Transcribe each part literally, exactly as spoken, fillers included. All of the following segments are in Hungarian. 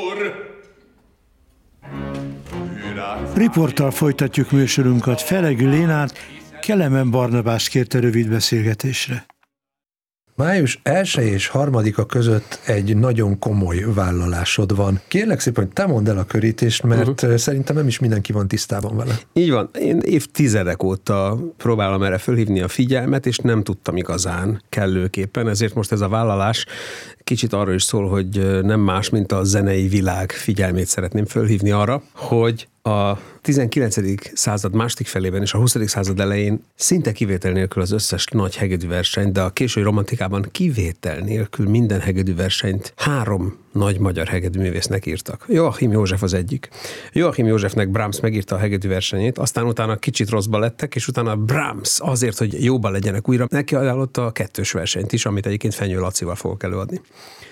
Riporttal folytatjuk műsorunkat. Feregű Lénát Kelemen Barnabás kérte rövid beszélgetésre. május elsejé és harmadika között egy nagyon komoly vállalásod van. Kérlek szépen, hogy te mondd el a körítést, mert uh-huh. szerintem nem is mindenki van tisztában vele. Így van. Én évtizedek óta próbálom erre fölhívni a figyelmet, és nem tudtam igazán kellőképpen, ezért most ez a vállalás kicsit arról is szól, hogy nem más, mint a zenei világ figyelmét szeretném fölhívni arra, hogy a tizenkilencedik század második felében és a huszadik század elején szinte kivétel nélkül az összes nagy hegedű versenyt, de a késői romantikában kivétel nélkül minden hegedű versenyt három nagy magyar hegedűművésznek írtak. Joachim József az egyik. Joachim Józsefnek Brahms megírta a hegedű versenyét, aztán utána kicsit rosszba lettek, és utána Brahms azért, hogy jóban legyenek újra, neki ajánlotta a kettős versenyt is, amit egyébként Fenyő Lacival fogok előadni.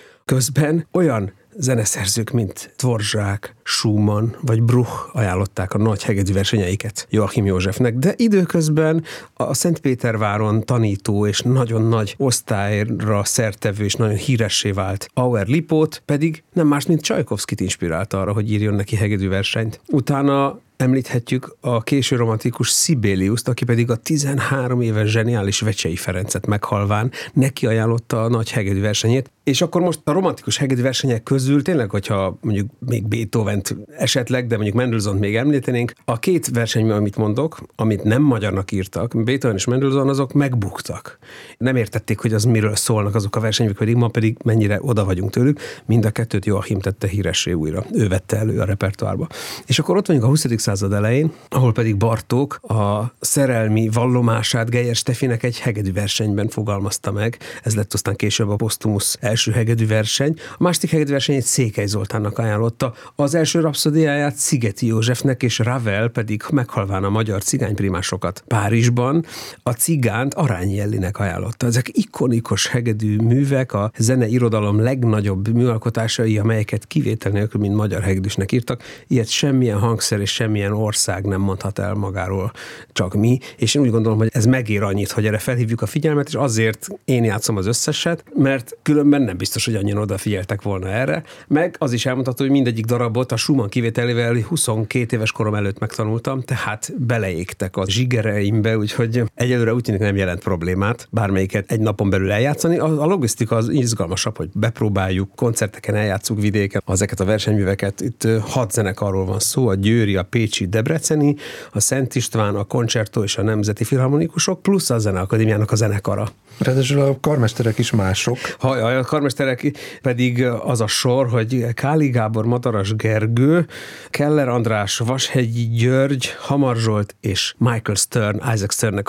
Közben olyan zeneszerzők, mint Dvorak, Schumann vagy Bruch ajánlották a nagy hegedű versenyeiket Joachim Józsefnek, de időközben a Szentpéterváron tanító és nagyon nagy osztályra szertevő és nagyon híressé vált Auer Lipót pedig nem más, mint Csajkovszkit inspirálta arra, hogy írjon neki hegedű versenyt. Utána említhetjük a késő romantikus Sibeliuszt, aki pedig a tizenhárom éves zseniális Vecsey Ferencet meghalván neki ajánlotta a nagy hegedű versenyét. És akkor most a romantikus hegedű versenyek közül tényleg, hogyha mondjuk még Beethovent esetleg, de mondjuk Mendelssohnt még említenénk, a két versenyben, amit mondok, amit nem magyarnak írtak, Beethoven és Mendelssohn, azok megbuktak. Nem értették, hogy az miről szólnak azok a versenyek, pedig ma pedig mennyire oda vagyunk tőlük. Mind a kettőt Joachim tette híressé újra. Ő vette elő a repertoárba. És akkor ott vagyunk a huszadik század elején, ahol pedig Bartók a szerelmi vallomását Geyer Stefinek egy hegedű versenyben fogalmazta meg. Ez lett aztán később a posztumusz első hegedű verseny. A második hegedű versenyét Székely Zoltánnak ajánlotta. Az első rapszódiáját Szigeti Józsefnek, és Ravel pedig meghalván a magyar cigányprimásokat Párizsban a cigánt Arányi Jellinek ajánlotta. Ezek ikonikus hegedű művek, a zeneirodalom legnagyobb műalkotásai, amelyeket kivétel nélkül mind magyar hegedűsnek írtak. Ilyet semmilyen hangszer és semmilyen ország nem mondhat el magáról, csak mi. És én úgy gondolom, hogy ez megér annyit, hogy erre felhívjuk a figyelmet, és azért én játszom az összeset, mert különben nem biztos, hogy annyian odafigyeltek volna erre. Meg az is elmondható, hogy mindegyik darabot a Schumann kivételével huszonkét éves korom előtt megtanultam, tehát beleégtek a zsigereimbe, úgyhogy egyelőre úgy tűnik nem jelent problémát bármelyiket egy napon belül eljátszani. A, a logisztika az izgalmasabb, hogy bepróbáljuk, koncerteken eljátszuk vidéken ezeket a versenyműveket. Itt hat zenekarról van szó, a győri, a pécsi, debreceni, a Szent István, a Concerto és a Nemzeti Filharmonikusok, plusz a Zeneakadémiának a zenekara. Ráadásul a karmesterek is mások. Ha, a karmesterek pedig az a sor, hogy Káli Gábor, Madaras Gergő, Keller András, Vashegyi György, Hamar Zsolt és Michael Stern, Isaac Sternnek